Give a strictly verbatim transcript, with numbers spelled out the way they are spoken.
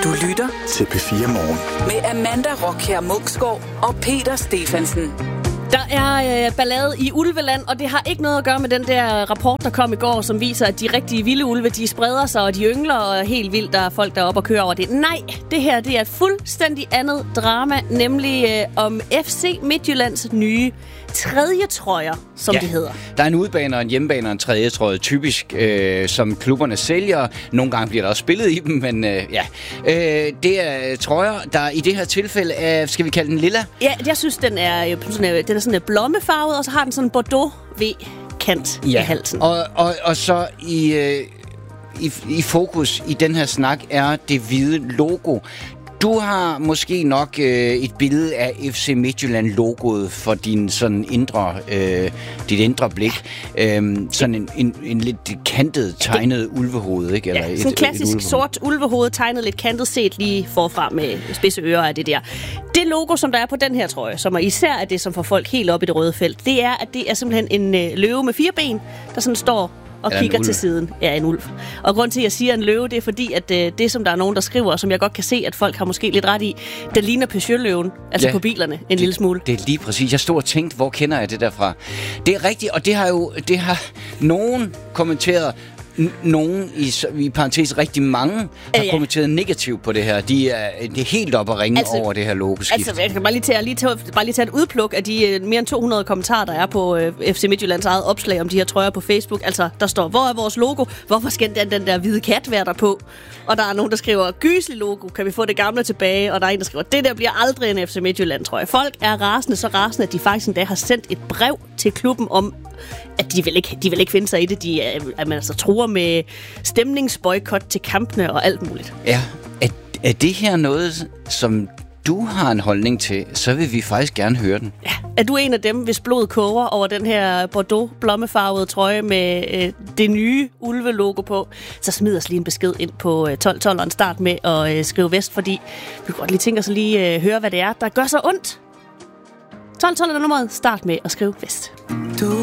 Du lytter til P fire Morgen med Amanda Rockher Munksgaard og Peter Stephansen. Der er øh, ballade i Ulveland, og det har ikke noget at gøre med den der rapport, der kom i går, som viser, at de rigtige vilde ulve, de spreder sig, og de yngler, og helt vildt, der er folk, der er oppe og kører over det. Nej, det her, det er et fuldstændig andet drama, nemlig øh, om F C Midtjyllands nye tredje trøjer, som ja, det hedder. Der er en udebane og en hjemmebane og en tredje trøje, typisk, øh, som klubberne sælger. Nogle gange bliver der også spillet i dem, men øh, ja. Øh, det er trøjer, der i det her tilfælde er, skal vi kalde den lilla? Ja, jeg synes, den er, sådan, den er sådan blommefarvet, og så har den sådan en Bordeaux-V-kant ja. i halsen. Og, og, og så i, øh, i, i fokus i den her snak er det hvide logo. Du har måske nok øh, et billede af F C Midtjylland-logoet for din sådan indre, øh, dit indre blik. Øhm, sådan en, en, en lidt kantet, tegnet ulvehoved, ikke? Eller ja, et, sådan en klassisk et sort ulvehoved, tegnet lidt kantet, set lige forfra med spidse ører af det der. Det logo, som der er på den her trøje, som er især er det, som får folk helt op i det røde felt, det er, at det er simpelthen en øh, løve med fire ben, der sådan står og Eller kigger til siden. Ja, en ulv. Og grund til, at jeg siger en løve, det er fordi, at øh, det, som der er nogen, der skriver, og som jeg godt kan se, at folk har måske lidt ret i, den ligner Peugeot-løven, altså ja, på bilerne, en det, lille smule. Det er lige præcis. Jeg stod og tænkte, hvor kender jeg det derfra? Det er rigtigt, og det har jo, det har nogen kommenteret, N- nogen, i, i parentes rigtig mange, har øh, ja. kommenteret negativt på det her. De er, de er helt op at ringe altså, over det her logoskift. Altså, jeg kan bare lige tage, lige tage, bare lige tage et udpluk af de uh, mere end to hundrede kommentarer, der er på uh, F C Midtjyllands eget opslag om de her trøjer på Facebook. Altså, der står, hvor er vores logo? Hvorfor skal den, den der hvide kat være der på? Og der er nogen, der skriver, gyselig logo, kan vi få det gamle tilbage? Og der er en, der skriver, det der bliver aldrig en F C Midtjylland trøje. Folk er rasende, så rasende, at de faktisk endda har sendt et brev til klubben om, at de vil ikke, de vil ikke finde sig i det. De er, at man altså truer med stemningsboykot til kampene og alt muligt. Ja, er, er det her noget, som du har en holdning til, så vil vi faktisk gerne høre den. Ja, er du en af dem, hvis blod koger over den her Bordeaux blommefarvede trøje med øh, det nye ulve-logo på, så smid os lige en besked ind på øh, tolv tolv og start med at øh, skrive vest, fordi vi kan godt lige tænke os at lige øh, høre, hvad det er, der gør så ondt. tolv tolv er nummeret. Start med at skrive vest. Du